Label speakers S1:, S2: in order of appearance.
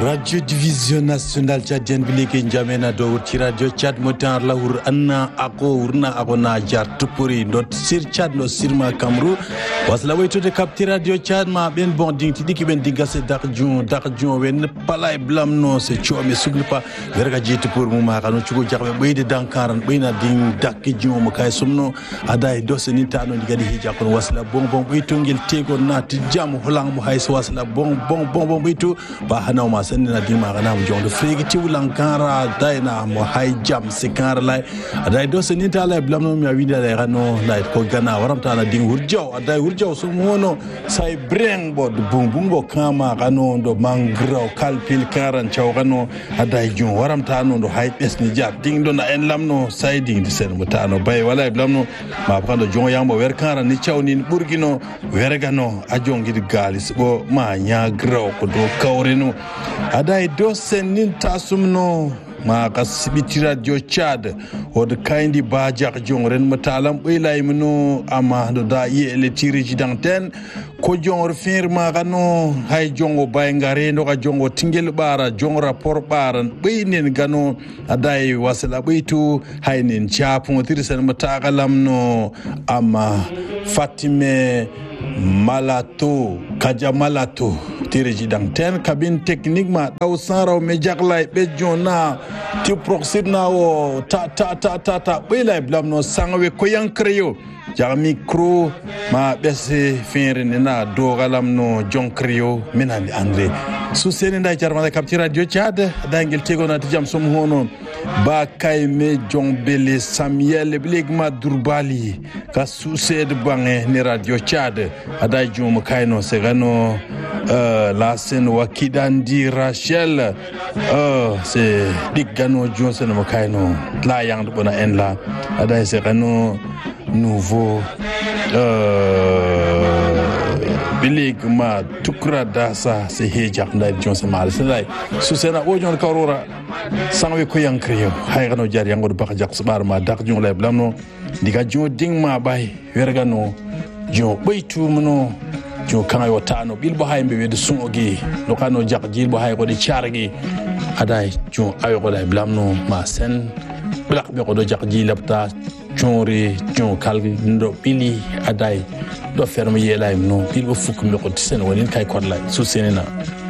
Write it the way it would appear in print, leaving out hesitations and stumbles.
S1: Radio Division Nationale Tchadienne bileke njamena do wurti radio Tchad motan la wur anna ako wurna ako na jar tupuri dot sir Tchad no sirma Kamru wasla wayto de capter radio Tchad ma ben bon ding tidiki ben digase dak jon wen palay blam no se chome suglupa verga jitu pour mu ma kanu chugo jaxbe beyde dankaran beyna ding dak jon mo kay sumno aday do se nita no digadi hija kon wasla bon beyto ngel tego nati jam holang mo hay wasla bon beyto ba hanaw ma sanna dima kana mu jonde frigiti wulankara dayna mo hay jam se kar lay aday do se nita lay blam no mi awida lay rano lay ko gana waramta na ding wurjaw aday wurjaw so mono say breng bod bumbo kama kanu do mangraw kalpil karan chawgano aday jon waramta no do hay besni jat ding do na en lamno say ding di sen mutano bay wala blamno ma prando jon yambo wer karan ni chawni burgino wergano a jongidi galis bo ma nya graw ko do kawreno aday do sen nin tasumno ma kasibiti radio Tchad od kaindi ba jak jongren matalam beylay mno ama do da yele tiriji danten ko jongor firma gano hay jongo bay ngare ndo ka jongo tingel bara jong rapport baran beynen gano aday wasala beytu haynen chapu tirisen matagalam no ama Fatime Malato Kaja Malato tiriji danten kabin technique ma daw sanraw me jaglay be jona ti proxidna wo ta beylay blamno sangwe ko yankreyo ja micro ma bese finre na do galam no jonkreyo menani andre su sene nday jarma capture radio Tchad dangel tegona ti jam som hono ba kay me jongbele Samuel bligma durbali ka su sed bange ni radio Tchad aday jom kayno segano la sen wakidandi Rachel c'est digano Johnson mo kayno la yang bona en la aday segano nouveau biligma tukra dasa se hejak nday Johnson mal selay su sena ojon karora sangwe ko yankriyo hay gano jar yango do bakajak subar ma dak jong lay blamno diga jo ding ma bay wergano jo beytu mno jo kanayo tano bilbo haybe wede sungogi lokano jak jilbo hay ko de chargi aday jo ayo ko lay blamno ma sen blak be ko do jak jilapta chonri jon kalgi ndo bili aday do ferme yelay no bilbo fuk mi ko tisen wonin kay ko lay su senena